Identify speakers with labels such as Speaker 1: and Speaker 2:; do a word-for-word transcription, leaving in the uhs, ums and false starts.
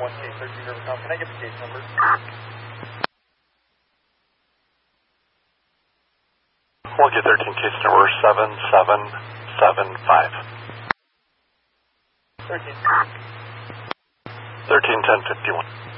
Speaker 1: one K thirteen Rivercom. Can I get the case number?
Speaker 2: one K thirteen case number seven seven seven five.
Speaker 1: thirteen.
Speaker 2: thirteen ten fifty-one.